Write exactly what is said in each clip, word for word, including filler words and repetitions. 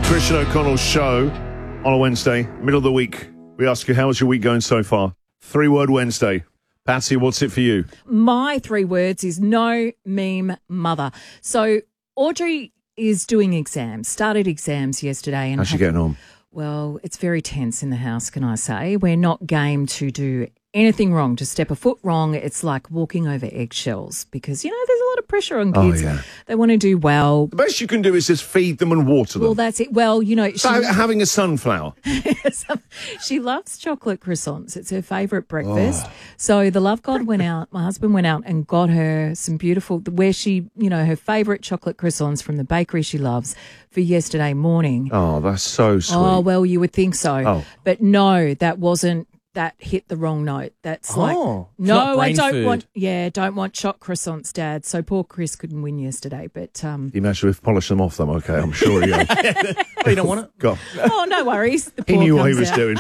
Christian O'Connell's show on a Wednesday, middle of the week. We ask you, how's your week going so far? Three-word Wednesday. Patsy, what's it for you? My three words is no meme mother. So Audrey is doing exams, started exams yesterday. And How's she getting on? Well, it's very tense in the house, can I say. We're not game to do anything wrong, to step a foot wrong. It's like walking over eggshells because, you know, there's a lot of pressure on kids. Oh, yeah. They want to do well. The best you can do is just feed them and water them. Well, that's it. Well, you know, she, so having a sunflower. she loves chocolate croissants. It's her favourite breakfast. Oh. So the love god went out, my husband went out and got her some beautiful, where she, you know, her favourite chocolate croissants from the bakery she loves for yesterday morning. Oh, that's so sweet. Oh, well, you would think so. Oh. But no, that wasn't. That hit the wrong note. That's Oh, like, it's not no, I brain don't food. want, yeah, don't want choc croissants, Dad. So poor Chris couldn't win yesterday, but, um, You managed to polish them off them, okay, I'm sure you Oh, you don't want it? Go. oh, no worries. The He poor knew what he comes was out. doing.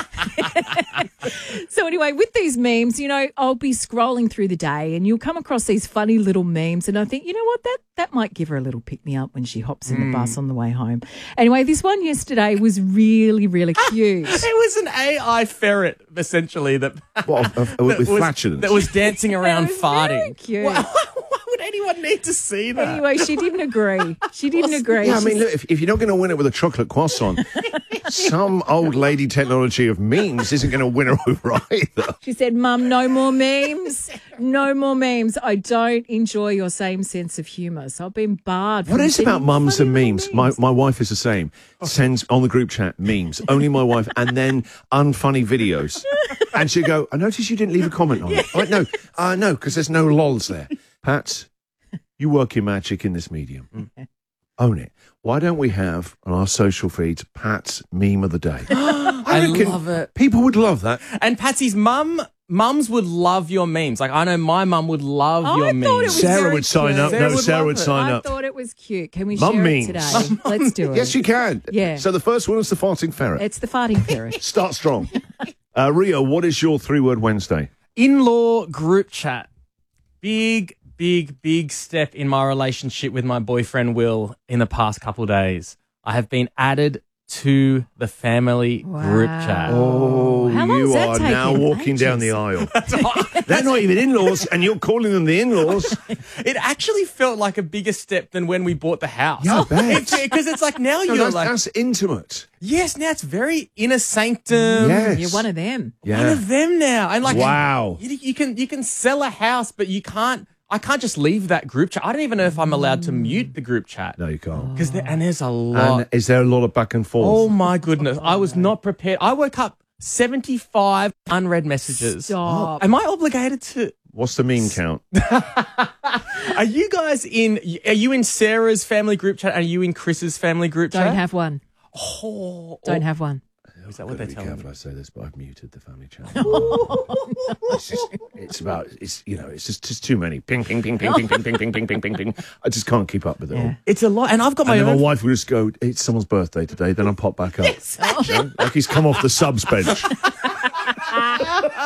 So anyway, with these memes, you know, I'll be scrolling through the day and you'll come across these funny little memes and I think, you know what, that that might give her a little pick-me-up when she hops in the bus on the way home. Anyway, this one yesterday was really, really cute. It was an A I ferret, essentially, that, What, uh, uh, that with was, flatulence? that was dancing around It was very farting. cute. Why, why would anyone need to see that? Anyway, she didn't agree. She didn't agree. Yeah, I mean, She's- look, if, if you're not going to win it with a chocolate croissant, some old lady technology of memes isn't going to win her over either. She said, Mum, no more memes. No more memes. I don't enjoy your same sense of humour. So I've been barred. What from is about sending mums funny and little memes? My my wife is the same. Sends on the group chat memes. Only my wife, and then unfunny videos. And she'd go, I noticed you didn't leave a comment on it. I went, no, uh, no, because there's no lols there. Pat, you work your magic in this medium. Own it. Why don't we have on our social feeds Pat's meme of the day? I, I reckon love it. People would love that. And Patsy's mum, mums would love your memes. Like, I know my mum would love I your thought it memes. was Sarah very would sign cute. up. Sarah no, would Sarah love would it. sign I up. thought it was cute. Can we Mum share memes. it today? Let's do it. Yes, you can. Yeah. So the first one was the farting ferret. It's the farting ferret. Start strong. uh, Rio, what is your three-word Wednesday? In-law group chat. Big, big, big step in my relationship with my boyfriend Will in the past couple of days. I have been added to the family group chat. Oh, How long you has that are taken? now walking down the Ages. aisle. They're not even in-laws, and you're calling them the in-laws. It actually felt like a bigger step than when we bought the house. Yeah, I bet. Because it's like now No, you're that's, like, that's intimate. yes, now it's very inner sanctum. Yes. You're one of them. Yeah. One of them now. And like, Wow. you, you can you can sell a house, but you can't. I can't just leave that group chat. I don't even know if I'm allowed to mute the group chat. No, you can't. Because there, and there's a lot. And is there a lot of back and Oh forth? my goodness. I was not prepared. I woke up seventy-five unread messages. Stop. Am I obligated to? What's the meme count? Are you guys in? Are you in Sarah's family group chat? Are you in Chris's family group chat? Don't have one. Oh, Don't have one. Is that what they're Be telling careful me? I say this, but I've muted the family channel. it's, just, it's about, it's you know, it's just, just too many. Ping, ping, ping, ping, ping, ping, ping, ping, ping, ping, ping, ping. I just can't keep up with it all. Yeah. It's a lot, and I've got my And then own. my wife would just go, it's someone's birthday today, then I'll pop back up. You know, like he's come off the subs bench.